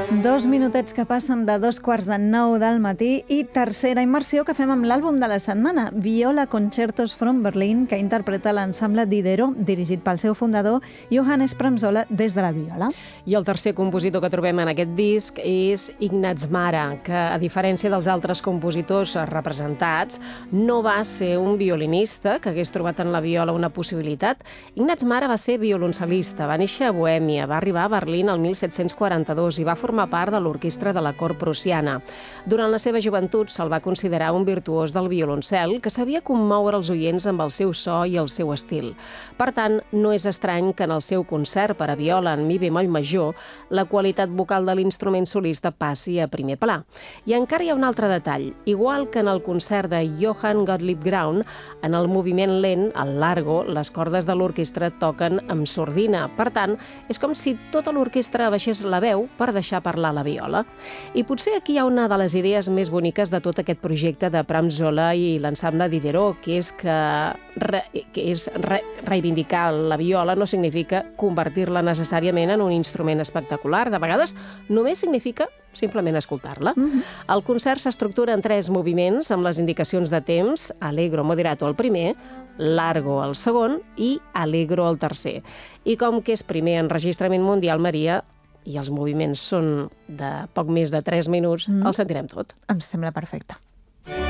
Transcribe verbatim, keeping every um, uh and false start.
Dos minutets que passen de dos quarts de nou del matí i tercera immersió que fem amb l'àlbum de la setmana, Viola Concertos from Berlin, que interpreta l'ensemble Diderot, dirigit pel seu fundador, Johannes Pramsola, des de la viola. I el tercer compositor que trobem en aquest disc és Ignaz Mara, que, a diferència dels altres compositors representats, no va ser un violinista que hagués trobat en la viola una possibilitat. Ignaz Mara va ser violoncel·lista, va néixer a Bohèmia, va arribar a Berlín el mil set-cents quaranta-dos i va formar part de l'orquestra de la cort prussiana. Durant la seva joventut se'l va considerar un virtuós del violoncel que sabia commoure els oients amb el seu so i el seu estil. Per tant, no és estrany que en el seu concert per a viola en mi bemoll major la qualitat vocal de l'instrument solista passi a primer pla. I encara hi ha un altre detall. Igual que en el concert de Johann Gottlieb Graun, en el moviment lent, el largo, les cordes de l'orquestra toquen amb sordina. Per tant, és com si tota l'orquestra abaixés la veu per deixar parlar la viola. I potser aquí hi ha una de les idees més boniques de tot aquest projecte de Pramsola i l'ensemble Diderot, que és que, re, que és re, reivindicar la viola no significa convertir-la necessàriament en un instrument espectacular. De vegades només significa simplement escoltar-la. Mm-hmm. El concert s'estructura en tres moviments amb les indicacions de temps, allegro moderato el primer, largo el segon i allegro el tercer. I com que és primer enregistrament mundial, Maria, i els moviments són de poc més de tres minuts, mm. el sentirem tot. Em sembla perfecte.